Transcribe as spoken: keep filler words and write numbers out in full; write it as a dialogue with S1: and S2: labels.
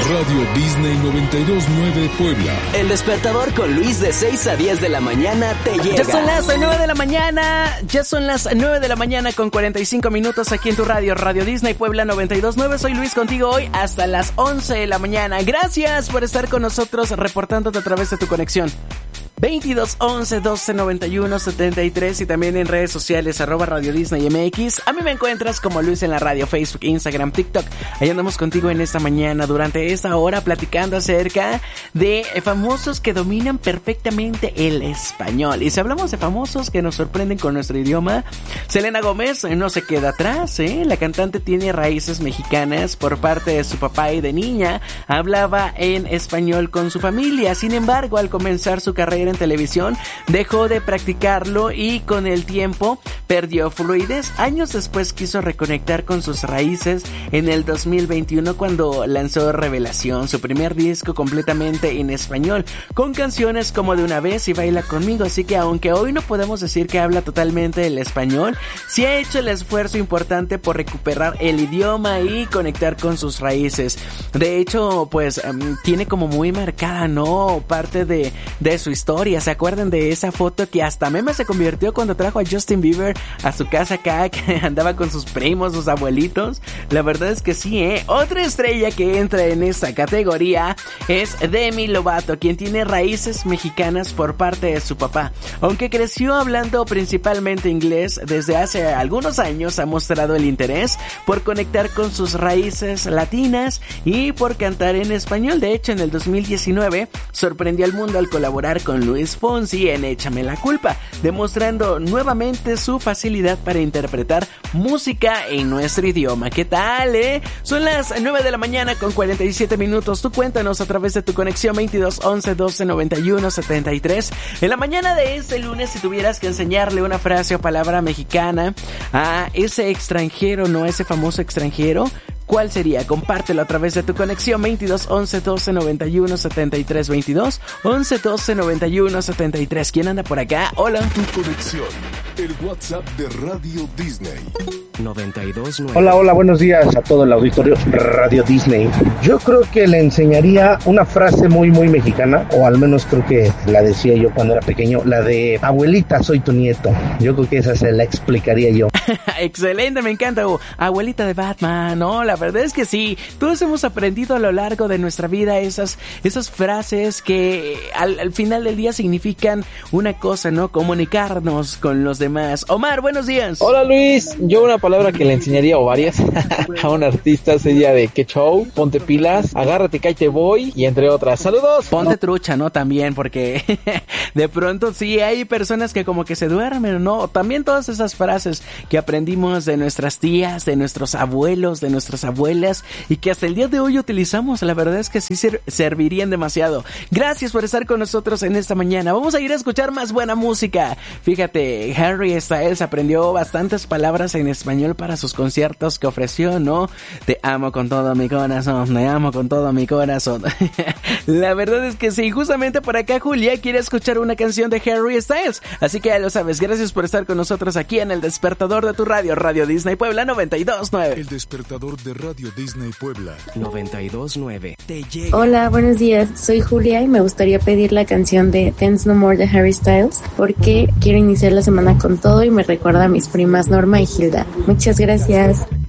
S1: Radio Disney noventa y dos punto nueve Puebla.
S2: El despertador con Luis de seis a diez de la mañana te llega.
S3: Ya son las nueve de la mañana, ya son las nueve de la mañana con cuarenta y cinco minutos aquí en tu radio, Radio Disney Puebla noventa y dos punto nueve. Soy Luis contigo hoy hasta las once de la mañana. Gracias por estar con nosotros reportándote a través de tu conexión. veintidós once doce noventa y uno setenta y tres y también en redes sociales arroba Radio Disney M X. A mí me encuentras como Luis en la radio, Facebook, Instagram, TikTok. Ahí andamos contigo en esta mañana durante esta hora platicando acerca de famosos que dominan perfectamente el español. Y si hablamos de famosos que nos sorprenden con nuestro idioma, Selena Gómez no se queda atrás, ¿eh? La cantante tiene raíces mexicanas por parte de su papá y de niña hablaba en español con su familia. Sin embargo, al comenzar su carrera en televisión, dejó de practicarlo y con el tiempo perdió fluidez. Años después quiso reconectar con sus raíces en el dos mil veintiuno cuando lanzó Revelación, su primer disco completamente en español, con canciones como De una vez y Baila conmigo. Así que aunque hoy no podemos decir que habla totalmente el español, sí ha hecho el esfuerzo importante por recuperar el idioma y conectar con sus raíces. De hecho, pues um, tiene como muy marcada, ¿no? Parte de, de su historia. ¿Se acuerdan de esa foto que hasta meme se convirtió cuando trajo a Justin Bieber a su casa acá, que andaba con sus primos, sus abuelitos? La verdad es que sí, ¿eh? Otra estrella que entra en esta categoría es Demi Lovato, quien tiene raíces mexicanas por parte de su papá. Aunque creció hablando principalmente inglés, desde hace algunos años ha mostrado el interés por conectar con sus raíces latinas y por cantar en español. De hecho, en el dos mil diecinueve sorprendió al mundo al colaborar con Luis Fonsi en Échame la culpa, demostrando nuevamente su facilidad para interpretar música en nuestro idioma. ¿Qué tal, eh? Son las nueve de la mañana con cuarenta y siete minutos. Tú cuéntanos a través de tu conexión veintidós once doce noventa y uno setenta y tres. En la mañana de este lunes, si tuvieras que enseñarle una frase o palabra mexicana a ese extranjero, no ese famoso extranjero, ¿cuál sería? Compártelo a través de tu conexión veintidós once doce noventa y uno setenta y tres, veintidós once doce noventa y uno setenta y tres. ¿Quién anda por acá? Hola.
S1: Tu conexión, el WhatsApp de Radio Disney.
S4: noventa y dos nueve.
S5: Hola, hola, buenos días a todo el auditorio Radio Disney. Yo creo que le enseñaría una frase muy, muy mexicana, o al menos creo que la decía yo cuando era pequeño, la de abuelita, soy tu nieto. Yo creo que esa se la explicaría yo.
S3: Excelente, me encanta. Oh, abuelita de Batman, ¿no? La verdad es que sí, todos hemos aprendido a lo largo de nuestra vida esas, esas frases que al, al final del día significan una cosa, ¿no? Comunicarnos con los demás. Omar, buenos días.
S6: Hola Luis, yo una palabra que le enseñaría o varias a un artista sería de qué show, ponte pilas, agárrate, cállate, voy y entre otras. Saludos.
S3: Ponte trucha, ¿no? También, porque de pronto sí hay personas que como que se duermen, ¿no? También todas esas frases que aprendimos de nuestras tías, de nuestros abuelos, de nuestras abuelas y que hasta el día de hoy utilizamos. La verdad es que sí ser- servirían demasiado. Gracias por estar con nosotros en esta mañana. Vamos a ir a escuchar más buena música. Fíjate, Harry Styles aprendió bastantes palabras en español para sus conciertos que ofreció, ¿no? Te amo con todo mi corazón, te amo con todo mi corazón. La verdad es que sí, justamente por acá Julia quiere escuchar una canción de Harry Styles. Así que ya lo sabes, gracias por estar con nosotros aquí en el despertador de tu radio, Radio Disney Puebla noventa y dos nueve.
S1: El despertador de Radio Disney Puebla
S4: noventa y dos nueve.
S3: Te llega.
S7: Hola, buenos días. Soy Julia y me gustaría pedir la canción de Dance No More de Harry Styles porque quiero iniciar la semana con todo y me recuerda a mis primas Norma y Hilda. Muchas gracias.